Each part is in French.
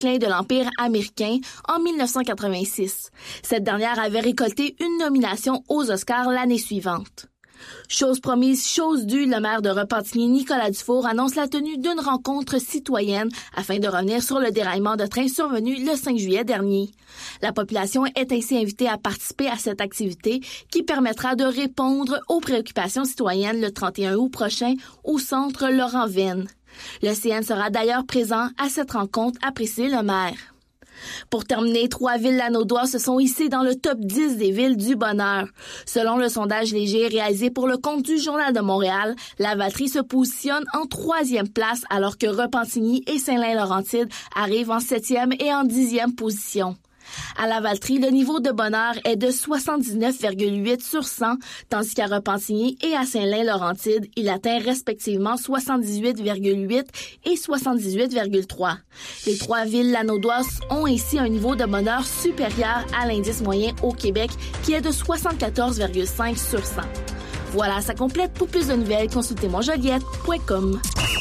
masculin de l'Empire américain en 1986. Cette dernière avait récolté une nomination aux Oscars l'année suivante. Chose promise, chose due, le maire de Repentigny, Nicolas Dufour, annonce la tenue d'une rencontre citoyenne afin de revenir sur le déraillement de train survenu le 5 juillet dernier. La population est ainsi invitée à participer à cette activité qui permettra de répondre aux préoccupations citoyennes le 31 août prochain au centre Laurent Venn. Le CN sera d'ailleurs présent à cette rencontre, a précisé le maire. Pour terminer, 3 villes lanaudois se sont hissées dans le top 10 des villes du bonheur. Selon le sondage léger réalisé pour le compte du Journal de Montréal, Lavaltrie se positionne en 3e place alors que Repentigny et Saint-Lin-Laurentide arrivent en 7e et en 10e position. À Lavaltrie, le niveau de bonheur est de 79,8 sur 100, tandis qu'à Repentigny et à Saint-Lin-Laurentide, il atteint respectivement 78,8 et 78,3. Les 3 villes lanaudoises ont ainsi un niveau de bonheur supérieur à l'indice moyen au Québec, qui est de 74,5 sur 100. Voilà, ça complète. Pour plus de nouvelles, consultez monjoliette.com.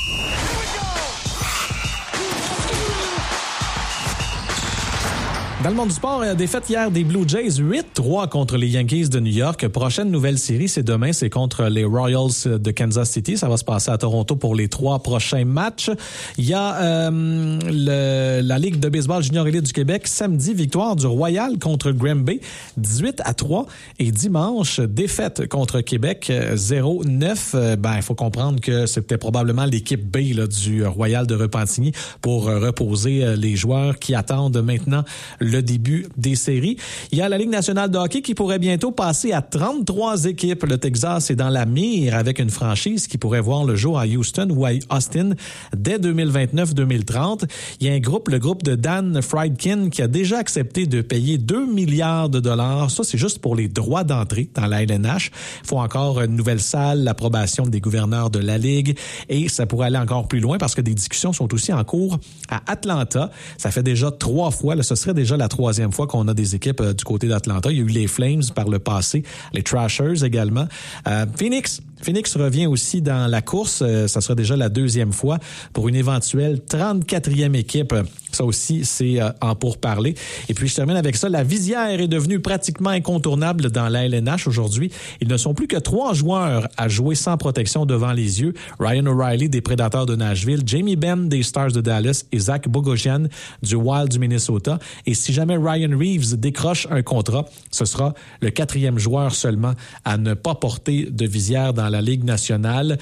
Dans le monde du sport, défaite hier des Blue Jays 8-3 contre les Yankees de New York. Prochaine nouvelle série, c'est demain, c'est contre les Royals de Kansas City. Ça va se passer à Toronto pour les 3 prochains matchs. Il y a la Ligue de baseball junior élite du Québec. Samedi, victoire du Royal contre Granby, 18-3. Et dimanche, défaite contre Québec, 0-9. Il faut comprendre que c'était probablement l'équipe B là, du Royal de Repentigny pour reposer les joueurs qui attendent maintenant le début des séries. Il y a la Ligue nationale de hockey qui pourrait bientôt passer à 33 équipes. Le Texas est dans la mire avec une franchise qui pourrait voir le jour à Houston ou à Austin dès 2029-2030. Il y a le groupe de Dan Friedkin qui a déjà accepté de payer 2 milliards de dollars. Ça, c'est juste pour les droits d'entrée dans la LNH. Il faut encore une nouvelle salle, l'approbation des gouverneurs de la Ligue et ça pourrait aller encore plus loin parce que des discussions sont aussi en cours à Atlanta. Ça fait déjà 3 fois, là, ce serait déjà la 3e fois qu'on a des équipes du côté d'Atlanta. Il y a eu les Flames par le passé, les Trashers également. Phoenix revient aussi dans la course. Ça sera déjà la 2e fois pour une éventuelle 34e équipe. Ça aussi, c'est en pourparlers. Et puis, je termine avec ça. La visière est devenue pratiquement incontournable dans la LNH aujourd'hui. Ils ne sont plus que 3 joueurs à jouer sans protection devant les yeux. Ryan O'Reilly des Prédateurs de Nashville, Jamie Benn des Stars de Dallas et Zach Bogosian du Wild du Minnesota. Et si jamais Ryan Reeves décroche un contrat, ce sera le 4e joueur seulement à ne pas porter de visière dans la Ligue nationale.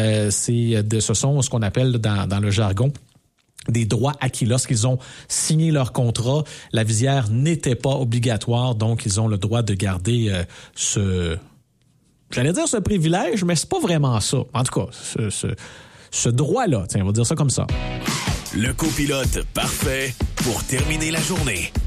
Ce sont ce qu'on appelle dans le jargon des droits acquis. Lorsqu'ils ont signé leur contrat, la visière n'était pas obligatoire, donc ils ont le droit de garder j'allais dire ce privilège, mais c'est pas vraiment ça. En tout cas, ce droit-là, tiens, on va dire ça comme ça. Le copilote parfait pour terminer la journée.